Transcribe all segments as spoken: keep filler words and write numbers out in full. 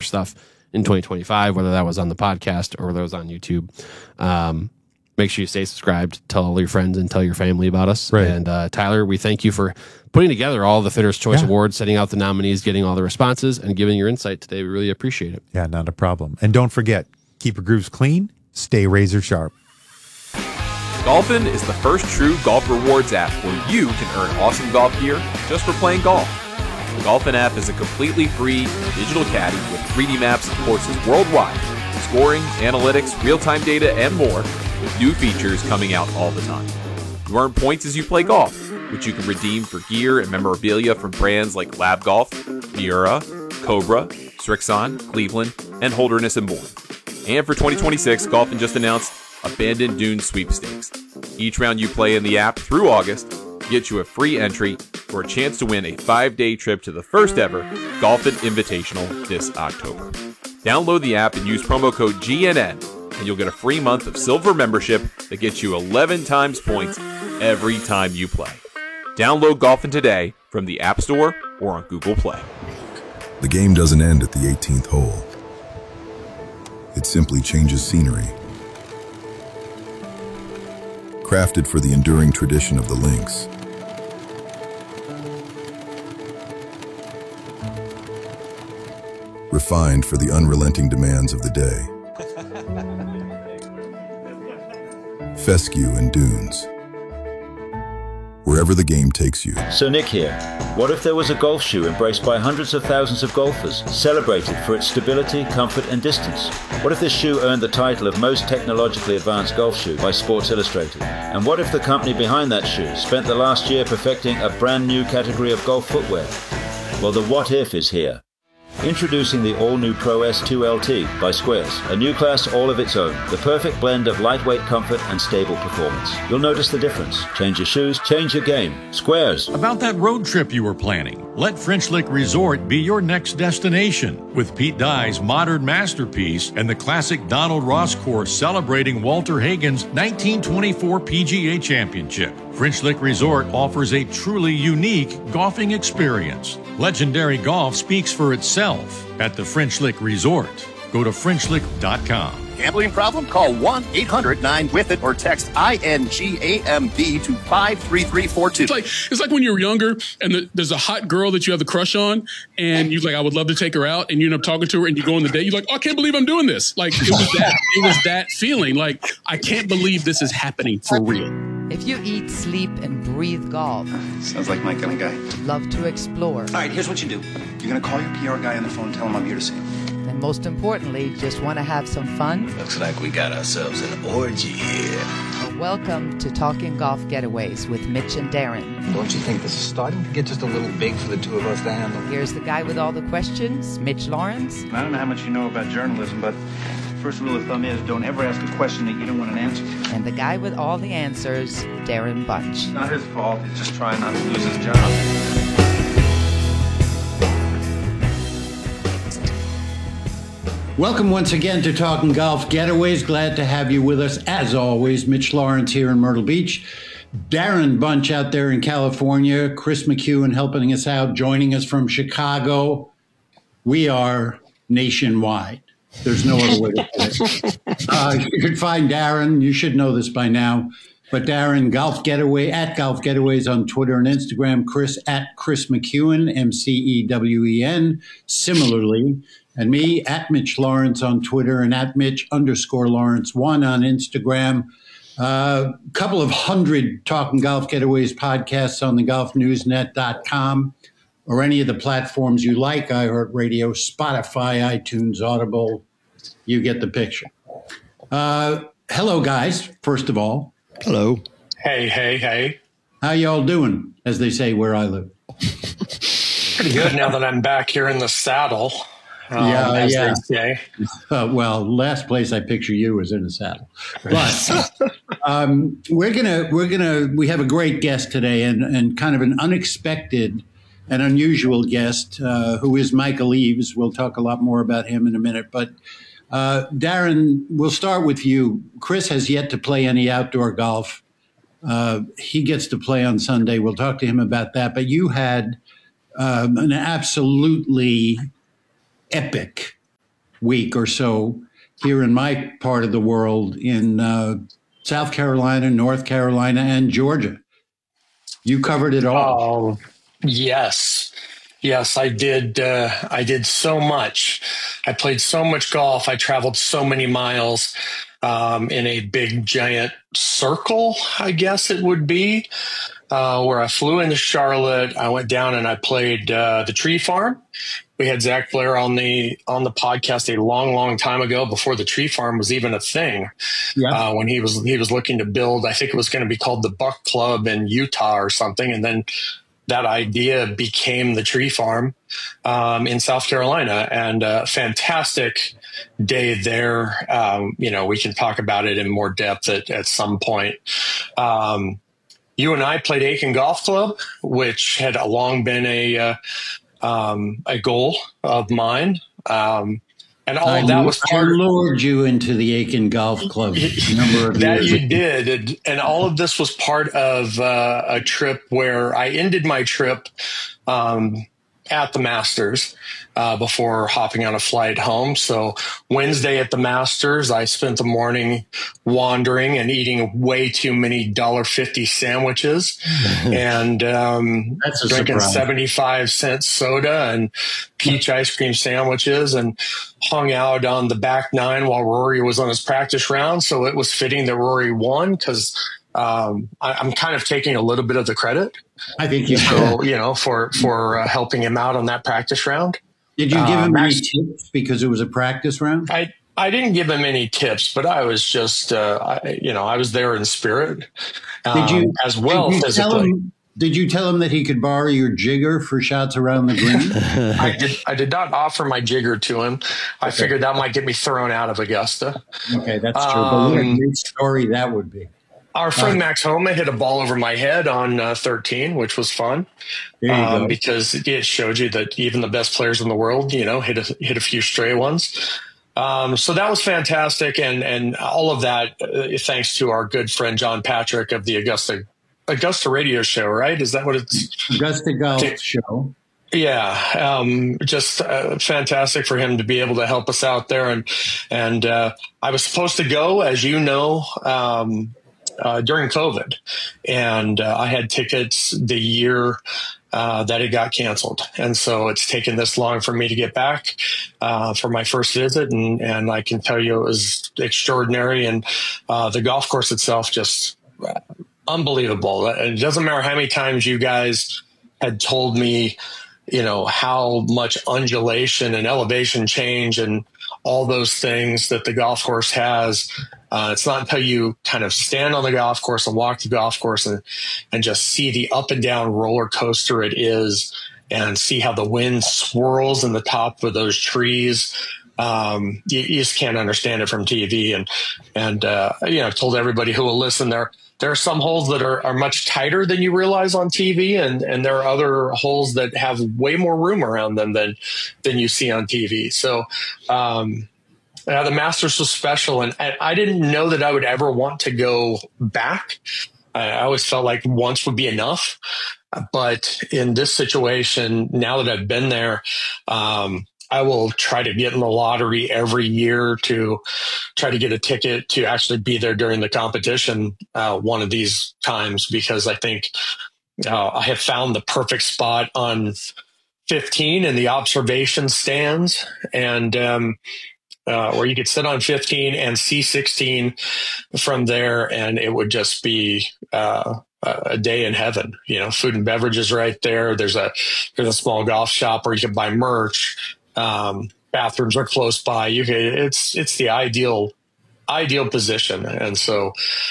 stuff in twenty twenty-five, whether that was on the podcast or whether it was on YouTube. Um, make sure you stay subscribed, tell all your friends and tell your family about us. Right. And uh, Tyler, we thank you for putting together all the Fitters Choice Yeah. Awards, setting out the nominees, getting all the responses, and giving your insight today. We really appreciate it. Yeah, not a problem. And don't forget, keep your grooves clean, stay razor sharp. Golfin is the first true golf rewards app where you can earn awesome golf gear just for playing golf. The Golfin app is a completely free digital caddy with three D maps of courses worldwide, scoring, analytics, real-time data, and more, with new features coming out all the time. You earn points as you play golf, which you can redeem for gear and memorabilia from brands like Lab Golf, Miura, Cobra, Strixon, Cleveland, and Holderness and more. And for twenty twenty-six, Golfin just announced Abandoned Dunes Sweepstakes. Each round you play in the app through August gets you a free entry for a chance to win a five-day trip to the first ever Golfin Invitational this October. Download the app and use promo code G N N, and you'll get a free month of silver membership that gets you eleven times points every time you play. Download Golfin today from the App Store or on Google Play. The game doesn't end at the eighteenth hole. It simply changes scenery. Crafted for the enduring tradition of the links. Refined for the unrelenting demands of the day. Fescue and dunes. Wherever the game takes you. So Nick here. What if there was a golf shoe embraced by hundreds of thousands of golfers, celebrated for its stability, comfort, and distance? What if this shoe earned the title of most technologically advanced golf shoe by Sports Illustrated? And what if the company behind that shoe spent the last year perfecting a brand new category of golf footwear? Well, the what if is here. Introducing the all-new Pro S two L T by Squares, a new class all of its own, the perfect blend of lightweight comfort and stable performance. You'll notice the difference. Change your shoes, change your game. Squares. About that road trip you were planning, let French Lick Resort be your next destination. With Pete Dye's modern masterpiece and the classic Donald Ross course celebrating Walter Hagen's nineteen twenty-four P G A Championship. French Lick Resort offers a truly unique golfing experience. Legendary golf speaks for itself at the French Lick Resort. Go to French Lick dot com. Gambling problem? Call one eight hundred nine with it or text I N G A M B to five three three four two. It's like, it's like when you're younger and the, there's a hot girl that you have the crush on and you're like, I would love to take her out, and you end up talking to her and you go on the date. You're like, oh, I can't believe I'm doing this. Like, it was that, it was that feeling. Like, I can't believe this is happening for real. If you eat, sleep, and breathe golf, sounds like my kind of guy. Love to explore. All right, here's what you do. You're going to call your P R guy on the phone and tell him I'm here to see him. And most importantly, just want to have some fun? Looks like we got ourselves an orgy here. Well, welcome to Talking Golf Getaways with Mitch and Darren. Don't you think this is starting to get just a little big for the two of us to handle? Here's the guy with all the questions, Mitch Lawrence. I don't know how much you know about journalism, but first rule of thumb is don't ever ask a question that you don't want an answer to. And the guy with all the answers, Darren Bunch. It's not his fault. He's just trying not to lose his job. Welcome once again to Talking Golf Getaways. Glad to have you with us. As always, Mitch Lawrence here in Myrtle Beach. Darren Bunch out there in California. Chris McEwen helping us out, joining us from Chicago. We are nationwide. There's no other way to put it. Uh, you can find Darren. You should know this by now. But Darren, Golf Getaway, at Golf Getaways on Twitter and Instagram. Chris, at Chris McEwen, M C E W E N. Similarly, and me, at Mitch Lawrence on Twitter and at Mitch underscore Lawrence one on Instagram. A uh, couple of hundred Talking Golf Getaways podcasts on the golf news net dot com or any of the platforms you like, iHeartRadio, Spotify, iTunes, Audible. You get the picture. Uh, hello, guys, first of all. Hello. Hey, hey, hey. How y'all doing, as they say where I live? Pretty good now that I'm back here in the saddle. Um, yeah, as yeah. they say. Uh, well, last place I picture you was in a saddle. But um, we're gonna we're gonna we have a great guest today, and and kind of an unexpected and unusual guest uh, who is Michael Eaves. We'll talk a lot more about him in a minute. But uh, Darren, we'll start with you. Chris has yet to play any outdoor golf. Uh, he gets to play on Sunday. We'll talk to him about that. But you had um, an absolutely epic week or so here in my part of the world in uh, South Carolina, North Carolina, and Georgia. You covered it all. Oh, yes. Yes, I did. Uh, I did so much. I played so much golf. I traveled so many miles um, in a big, giant circle, I guess it would be, uh, where I flew into Charlotte. I went down and I played uh, the Tree Farm. We had Zach Blair on the on the podcast a long, long time ago, before the Tree Farm was even a thing. Yeah. Uh, when he was he was looking to build, I think it was going to be called the Buck Club in Utah or something, and then that idea became the Tree Farm um, in South Carolina, and a fantastic day there. Um, you know, we can talk about it in more depth at, at some point. Um, you and I played Aiken Golf Club, which had long been a uh, um, a goal of mine. Um, and all I, of that was part I lured you into the Aiken Golf Club a number of that years you ago. did. And, and all of this was part of uh, a trip where I ended my trip um, at the Masters uh, before hopping on a flight home. So Wednesday at the Masters, I spent the morning wandering and eating way too many one dollar fifty sandwiches and um, That's a drinking surprise. seventy-five cent soda and peach ice cream sandwiches, and hung out on the back nine while Rory was on his practice round. So it was fitting that Rory won, because um, I'm kind of taking a little bit of the credit. I think you So, should. you know, for, for uh, helping him out on that practice round. Did you give Uh, him any Max- tips because it was a practice round? I, I didn't give him any tips, but I was just, uh, I, you know, I was there in spirit um, Did you as well did you tell physically. him, did you tell him that he could borrow your jigger for shots around the green? I did. I did not offer my jigger to him. I figured that might get me thrown out of Augusta. Okay, that's true. But what a Um, great story that would be. Our friend Uh, Max Homa hit a ball over my head on uh, thirteen, which was fun There you um, go. because it showed you that even the best players in the world, you know, hit a, hit a few stray ones. Um, so that was fantastic, and and all of that uh, thanks to our good friend John Patrick of the Augusta Augusta Radio Show. Right? Is that what it's? Augusta Golf Show. Yeah, um, just uh, fantastic for him to be able to help us out there. And and uh, I was supposed to go, as you know, um, uh, during COVID, and uh, I had tickets the year uh, that it got canceled, and so it's taken this long for me to get back uh, for my first visit. And and I can tell you it was extraordinary, and uh, the golf course itself just uh, unbelievable. It doesn't matter how many times you guys had told me, you know, how much undulation and elevation change and all those things that the golf course has. Uh, it's not until you kind of stand on the golf course and walk the golf course and, and just see the up and down roller coaster it is, and see how the wind swirls in the top of those trees. Um, you, you just can't understand it from T V. And, and, uh, you know, I've told everybody who will listen there, there are some holes that are, are much tighter than you realize on T V. And, and there are other holes that have way more room around them than, than you see on T V. So, um, uh, the Masters was special, and, and I didn't know that I would ever want to go back. I, I always felt like once would be enough. But in this situation, now that I've been there, um, I will try to get in the lottery every year to try to get a ticket to actually be there during the competition uh, one of these times, because I think uh, I have found the perfect spot on fifteen in the observation stands, and um, uh, where you could sit on fifteen and see sixteen from there, and it would just be uh, a day in heaven. You know, food and beverages right there. There's a there's a small golf shop where you can buy merch. Um, bathrooms are close by. You can, it's, it's the ideal, ideal position. And so,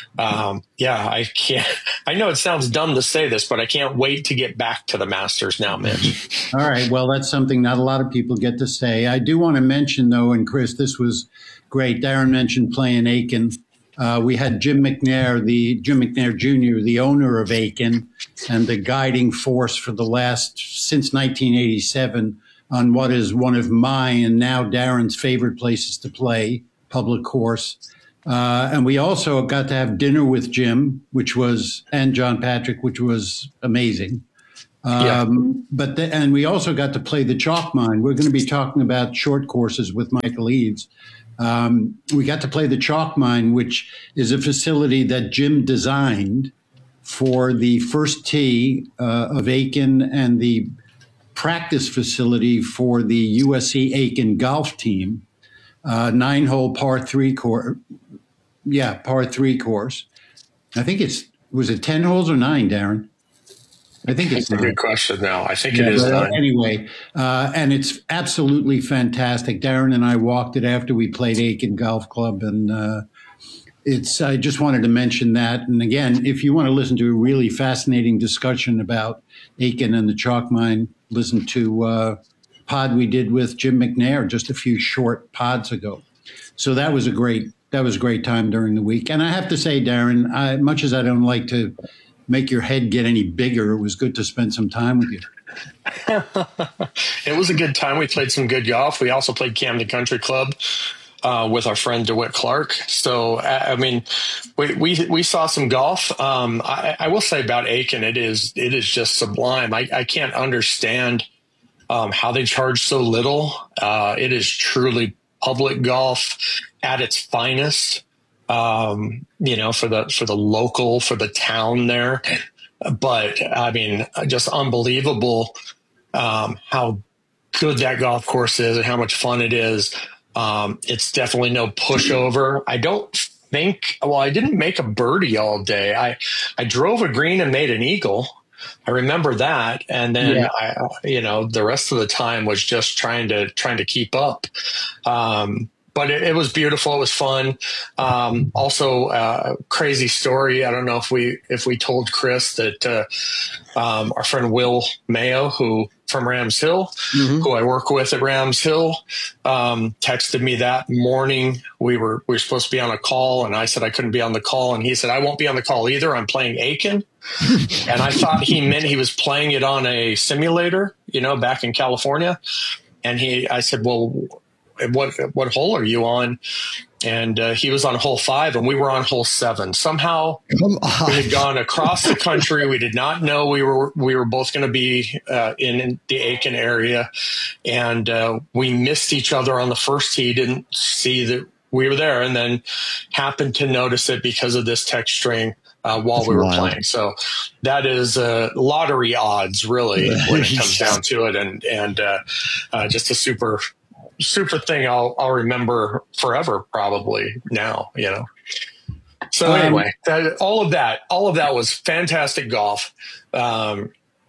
um, yeah, I can't, I know it sounds dumb to say this, but I can't wait to get back to the Masters now, Mitch. All right. Well, that's something not a lot of people get to say. I do want to mention, though, and Chris, this was great. Darren mentioned playing Aiken. Uh, we had Jim McNair, the Jim McNair Junior, the owner of Aiken, and the guiding force for the last, since nineteen eighty-seven, on what is one of my and now Darren's favorite places to play, public course. Uh, and we also got to have dinner with Jim, which was, and John Patrick, which was amazing. Um, Yeah. But the, and we also got to play the chalk mine. We're going to be talking about short courses with Michael Eaves. Um, we got to play the chalk mine, which is a facility that Jim designed for the first tee uh, of Aiken and the practice facility for the U S C Aiken golf team. Uh, nine hole par three course. Yeah, par three course. I think it's, was it ten holes or nine, Darren? I think it's That's a nine. good question now. I think Yeah, it is but nine. Anyway, uh, and it's absolutely fantastic. Darren and I walked it after we played Aiken Golf Club, and uh, it's. I just wanted to mention that. And again, if you want to listen to a really fascinating discussion about Aiken and the chalk mine, listen to uh, pod we did with Jim McNair just a few short pods ago. So that was a great. That was a great time during the week. And I have to say, Darren, I, much as I don't like to make your head get any bigger, it was good to spend some time with you. It was a good time. We played some good golf. We also played Camden Country Club uh, with our friend DeWitt Clark. So, I, I mean, we, we we saw some golf. Um, I, I will say about Aiken, it is it is just sublime. I, I can't understand um, how they charge so little. Uh, it is truly public golf at its finest. Um, you know, for the for the local, for the town there. But I mean, just unbelievable um, how good that golf course is and how much fun it is. Um, it's definitely no pushover. I don't think, well, I didn't make a birdie all day. I, I drove a green and made an eagle. I remember that. And then, Yeah. I, you know, the rest of the time was just trying to, trying to keep up. Um, But it, it was beautiful. It was fun. Um, also, uh, crazy story. I don't know if we if we told Chris that uh, um, our friend Will Mayo, who from Rams Hill, mm-hmm. who I work with at Rams Hill, um, texted me that morning. We were we were supposed to be on a call, and I said I couldn't be on the call, and he said I won't be on the call either. I'm playing Aiken, and I thought he meant he was playing it on a simulator, you know, back in California. And he, I said, well, what what hole are you on? And uh, he was on hole five, and we were on hole seven. Somehow we had gone across the country. We did not know we were we were both going to be uh, in the Aiken area, and uh, we missed each other on the first tee. Didn't see that we were there, and then happened to notice it because of this text string uh, while That's we were wild. playing. So that is uh, lottery odds, really, when it comes down to it, and and uh, uh, just a super. super thing I'll I'll remember forever, probably now, you know. So Um, anyway, that, all of that, all of that was fantastic golf. Um,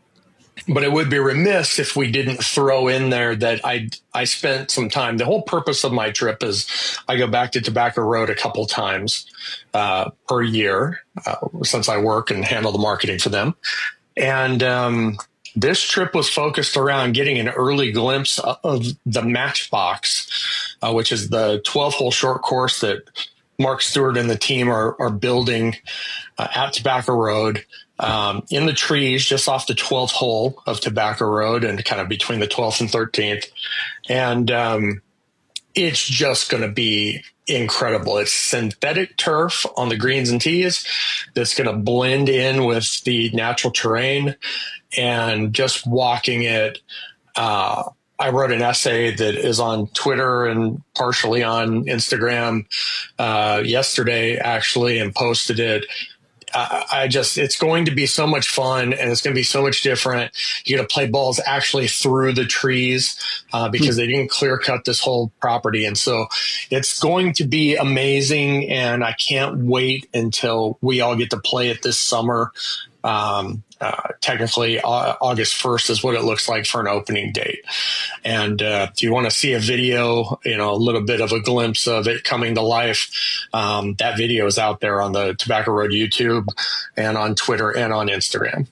but it would be remiss if we didn't throw in there that I I spent some time. The whole purpose of my trip is I go back to Tobacco Road a couple times uh, per year uh, since I work and handle the marketing for them, and um, this trip was focused around getting an early glimpse of the Matchbox, uh, which is the twelve-hole short course that Mark Stewart and the team are, are building uh, at Tobacco Road um, in the trees just off the twelfth hole of Tobacco Road and kind of between the twelfth and thirteenth. And um, it's just going to be incredible. It's synthetic turf on the greens and tees that's going to blend in with the natural terrain. And just walking it, uh, I wrote an essay that is on Twitter and partially on Instagram uh, yesterday, actually, and posted it. I, I just, it's going to be so much fun, and it's going to be so much different. You're going to play balls actually through the trees uh, because they didn't clear cut this whole property. And so it's going to be amazing, and I can't wait until we all get to play it this summer. Um, uh, technically uh, August first is what it looks like for an opening date. And, uh, if you want to see a video, you know, a little bit of a glimpse of it coming to life, um, that video is out there on the Tobacco Road YouTube and on Twitter and on Instagram.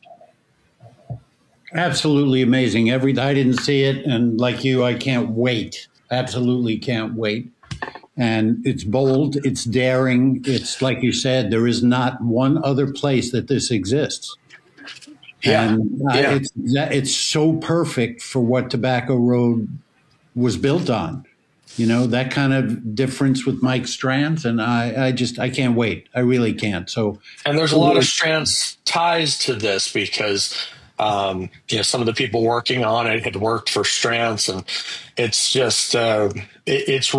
Absolutely amazing. Every I didn't see it, and like you, I can't wait. Absolutely can't wait. And it's bold, it's daring. It's like you said, there is not one other place that this exists. Yeah. And uh, Yeah. it's it's so perfect for what Tobacco Road was built on. You know, that kind of difference with Mike Strands. And I, I just, I can't wait. I really can't. So, And there's a lot of Strands ties to this because Um, you know, some of the people working on it had worked for Strands, and it's just uh, it, it's